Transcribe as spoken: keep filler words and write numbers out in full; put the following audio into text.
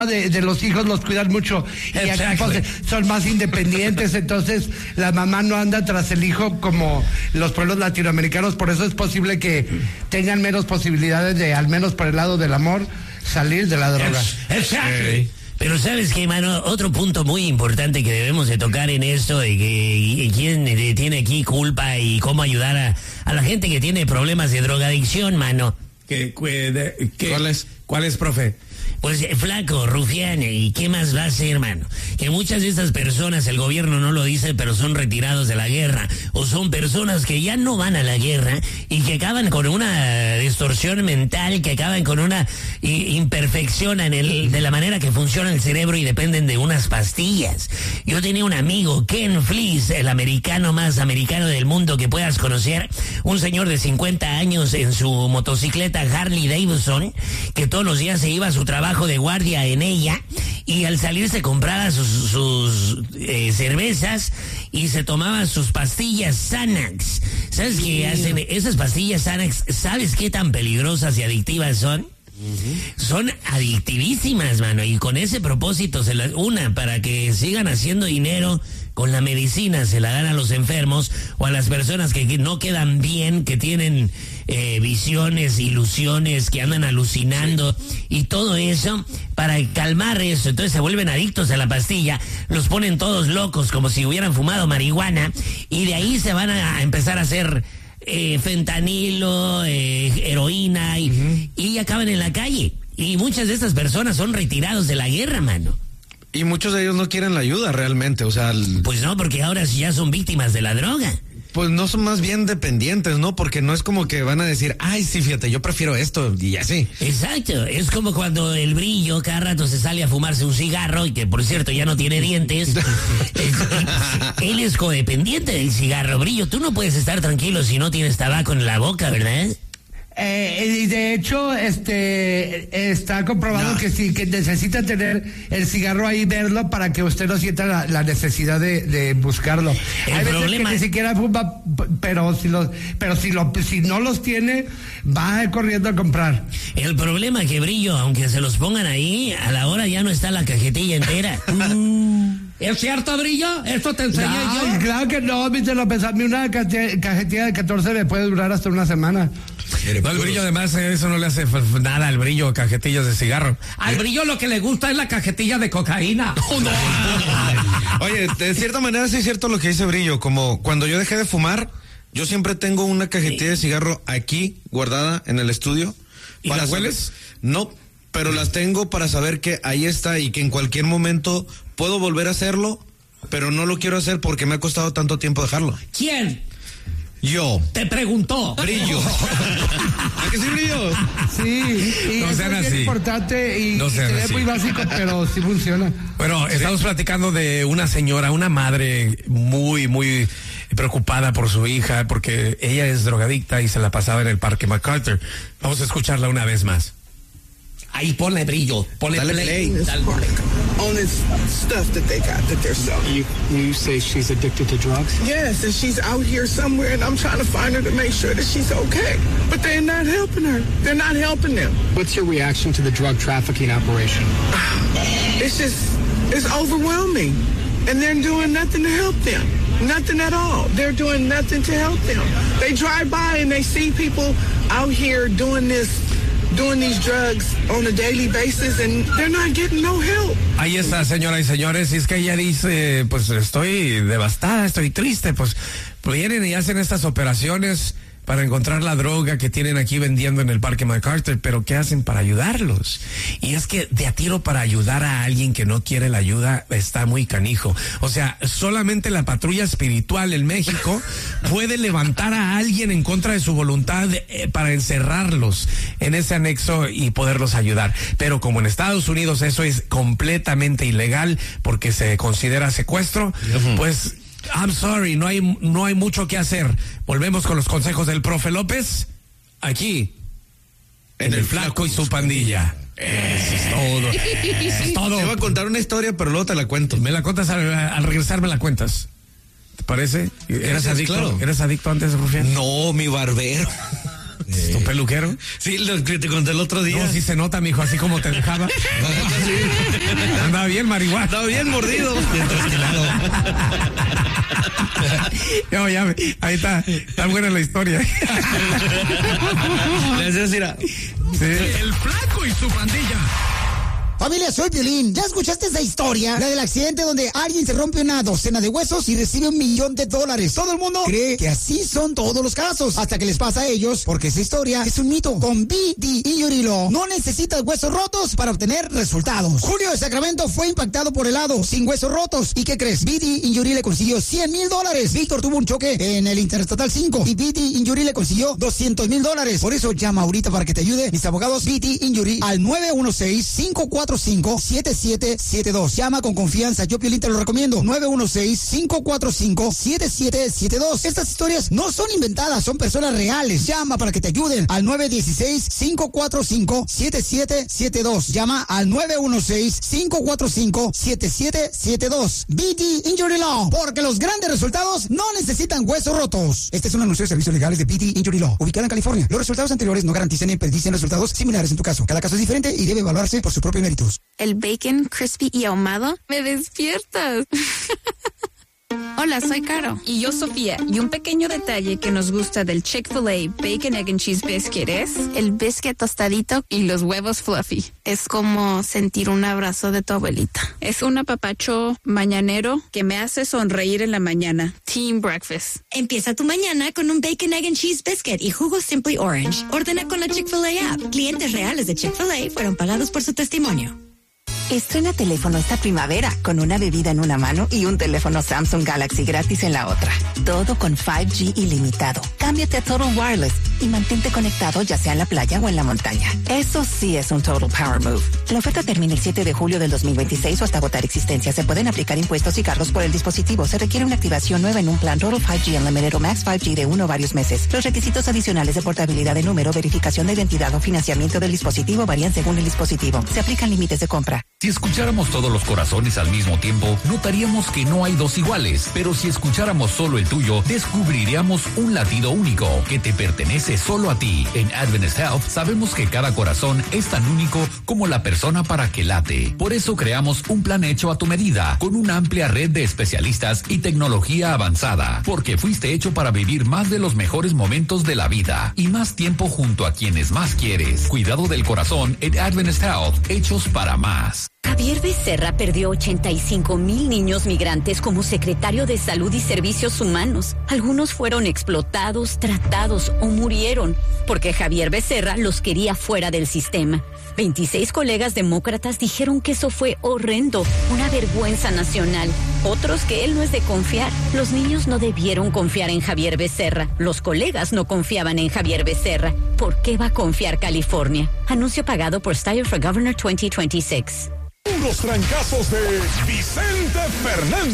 De, de los hijos los cuidan mucho y Exactly. aquí pues, son más independientes, entonces la mamá no anda tras el hijo como los pueblos latinoamericanos, por eso es posible que tengan menos posibilidades de, al menos por el lado del amor, salir de la droga. Exactly. Pero sabes qué, mano, otro punto muy importante que debemos de tocar en esto de que y, y quién eh, tiene aquí culpa y cómo ayudar a, a la gente que tiene problemas de drogadicción, mano. ¿Qué, qué, de, qué, ¿Cuál es? ¿Cuál es, profe? Pues flaco, rufián, ¿y qué más va a ser, hermano? Que muchas de estas personas, el gobierno no lo dice, pero son retirados de la guerra, o son personas que ya no van a la guerra y que acaban con una distorsión mental, que acaban con una i- imperfección en el, de la manera que funciona el cerebro y dependen de unas pastillas. Yo tenía un amigo, Ken Fleece, el americano más americano del mundo que puedas conocer, un señor de cincuenta años en su motocicleta Harley Davidson, que todos los días se iba a su trabajo de guardia en ella y al salir se compraba sus, sus eh, cervezas y se tomaba sus pastillas Xanax. ¿Sabes qué hacen? Esas pastillas Xanax, ¿sabes qué tan peligrosas y adictivas son? Uh-huh. Son adictivísimas, mano, y con ese propósito, se las, una, para que sigan haciendo dinero con la medicina, se la dan a los enfermos o a las personas que no quedan bien, que tienen eh, visiones, ilusiones, que andan alucinando y todo eso, para calmar eso. Entonces se vuelven adictos a la pastilla, los ponen todos locos como si hubieran fumado marihuana y de ahí se van a empezar a hacer eh, fentanilo, eh, heroína y, uh-huh. y acaban en la calle. Y muchas de estas personas son retirados de la guerra, mano. Y muchos de ellos no quieren la ayuda realmente, o sea... El... Pues no, porque ahora ya son víctimas de la droga. Pues no son más bien dependientes, ¿no? Porque no es como que van a decir, ay, sí, fíjate, yo prefiero esto y así. Exacto, es como cuando el Brillo cada rato se sale a fumarse un cigarro y que, por cierto, ya no tiene dientes. Él es codependiente del cigarro. Brillo, tú no puedes estar tranquilo si no tienes tabaco en la boca, ¿verdad? Eh, y de hecho, este está comprobado no. que sí, que necesita tener el cigarro ahí, verlo para que usted no sienta la, la necesidad de, de buscarlo. El Hay problema veces que ni siquiera fuma, pero si los, pero si lo, si no los tiene, va corriendo a comprar. El problema que Brillo, aunque se los pongan ahí, a la hora ya no está la cajetilla entera. ¿Es cierto, Brillo? ¿Esto te enseñé no, yo? Claro que no, mister López. A mí una cajetilla de catorce me puede durar hasta una semana. No, el Brillo además eso no le hace f- nada al Brillo, cajetillas de cigarro. Al Brillo lo que le gusta es la cajetilla de cocaína. Oh, no. Oye, de cierta manera sí es cierto lo que dice Brillo, como cuando yo dejé de fumar, yo siempre tengo una cajetilla de cigarro aquí guardada en el estudio. ¿Y para las hueles? No, pero las tengo para saber que ahí está y que en cualquier momento puedo volver a hacerlo, pero no lo quiero hacer porque me ha costado tanto tiempo dejarlo. ¿Quién? Yo. Te preguntó. Brillo. ¿A qué sí, Brillo? Sí, y no eso sean es así. importante y, no y se ve muy básico, pero sí funciona. Bueno, sí. Estamos platicando de una señora, una madre muy, muy preocupada por su hija, porque ella es drogadicta y se la pasaba en el Parque MacArthur. Vamos a escucharla una vez más. Ahí ponle Brillo, ponle Dale play. play. Dale play. On this stuff that they got that they're selling. You, you say she's addicted to drugs? Yes, and she's out here somewhere, and I'm trying to find her to make sure that she's okay. But they're not helping her. They're not helping them. What's your reaction to the drug trafficking operation? It's just, it's overwhelming. And they're doing nothing to help them. Nothing at all. They're doing nothing to help them. They drive by and they see people out here doing this doing these drugs on a daily basis and they're not getting no help. Ahí está, señoras y señores, y es que ella dice, pues estoy devastada, estoy triste, pues vienen y hacen estas operaciones para encontrar la droga que tienen aquí vendiendo en el Parque MacArthur, pero ¿qué hacen para ayudarlos? Y es que de a tiro para ayudar a alguien que no quiere la ayuda está muy canijo. O sea, solamente la patrulla espiritual en México puede levantar a alguien en contra de su voluntad eh, para encerrarlos en ese anexo y poderlos ayudar. Pero como en Estados Unidos eso es completamente ilegal porque se considera secuestro, uh-huh. pues... I'm sorry, no hay, no hay mucho que hacer. Volvemos con los consejos del profe López, aquí, en, en el, el Flaco y su pandilla. Eso es todo. Eso es todo. Te voy a contar una historia, pero luego te la cuento. Me la cuentas al, al regresar, me la cuentas. ¿Te parece? ¿Eras adicto? Claro. ¿Eras adicto antes, Rufián? No, mi barbero. ¿Tu peluquero? Sí, lo que te conté el otro día. No, sí se nota, mijo, así como te dejaba. Andaba bien marihuana. Andaba bien mordido. Bien trasquilado. No, ya, ahí está, está buena la historia. Le decías, mira. Sí. El Flaco y su pandilla. Familia, soy Piolín. ¿Ya escuchaste esa historia? La del accidente donde alguien se rompe una docena de huesos y recibe un millón de dólares. Todo el mundo cree que así son todos los casos, hasta que les pasa a ellos, porque esa historia es un mito. Con B D Injury Law no necesitas huesos rotos para obtener resultados. Julio de Sacramento fue impactado por helado, sin huesos rotos. ¿Y qué crees? B D Injury le consiguió cien mil dólares. Víctor tuvo un choque en el Interestatal cinco y B D Injury le consiguió doscientos mil dólares. Por eso llama ahorita para que te ayude mis abogados B D Injury al nueve uno seis, cinco cuatro cinco, siete siete siete dos. Llama con confianza, yo Piolín te lo recomiendo. nueve uno seis, cinco cuatro cinco, siete siete siete dos. Estas historias no son inventadas, son personas reales. Llama para que te ayuden al nueve uno seis, cinco cuatro cinco, siete siete siete dos. Llama al nueve uno seis, cinco cuatro cinco, siete siete siete dos. B D Injury Law, porque los grandes resultados no necesitan huesos rotos. Este es un anuncio de servicios legales de B D Injury Law, ubicada en California. Los resultados anteriores no garantizan ni predicen resultados similares en tu caso. Cada caso es diferente y debe evaluarse por sus propios méritos. El bacon crispy y ahumado me despiertas. Hola, soy Caro. Y yo, Sofía. Y un pequeño detalle que nos gusta del Chick-fil-A Bacon, Egg and Cheese Biscuit es el biscuit tostadito y los huevos fluffy. Es como sentir un abrazo de tu abuelita. Es un apapacho mañanero que me hace sonreír en la mañana. Team Breakfast. Empieza tu mañana con un Bacon, Egg and Cheese Biscuit y jugo Simply Orange. Ordena con la Chick-fil-A app. Clientes reales de Chick-fil-A fueron pagados por su testimonio. Estrena teléfono esta primavera con una bebida en una mano y un teléfono Samsung Galaxy gratis en la otra. Todo con cinco G ilimitado. Cámbiate a Total Wireless y mantente conectado ya sea en la playa o en la montaña. Eso sí es un Total Power Move. La oferta termina el siete de julio del dos mil veintiséis o hasta agotar existencia. Se pueden aplicar impuestos y cargos por el dispositivo. Se requiere una activación nueva en un plan Total cinco G Unlimited o Max cinco G de uno o varios meses. Los requisitos adicionales de portabilidad de número, verificación de identidad o financiamiento del dispositivo varían según el dispositivo. Se aplican límites de compra. Si escucháramos todos los corazones al mismo tiempo, notaríamos que no hay dos iguales. Pero si escucháramos solo el tuyo, descubriríamos un latido único que te pertenece solo a ti. En Adventist Health sabemos que cada corazón es tan único como la persona para que late. Por eso creamos un plan hecho a tu medida, con una amplia red de especialistas y tecnología avanzada. Porque fuiste hecho para vivir más de los mejores momentos de la vida y más tiempo junto a quienes más quieres. Cuidado del corazón en Adventist Health, hechos para más. Javier Becerra perdió ochenta y cinco mil niños migrantes como secretario de Salud y Servicios Humanos. Algunos fueron explotados, tratados o murieron porque Javier Becerra los quería fuera del sistema. veintiséis colegas demócratas dijeron que eso fue horrendo, una vergüenza nacional. Otros que él no es de confiar. Los niños no debieron confiar en Javier Becerra. Los colegas no confiaban en Javier Becerra. ¿Por qué va a confiar California? Anuncio pagado por Steyer for Governor veinte veintiséis. Los trancazos de Vicente Fernández.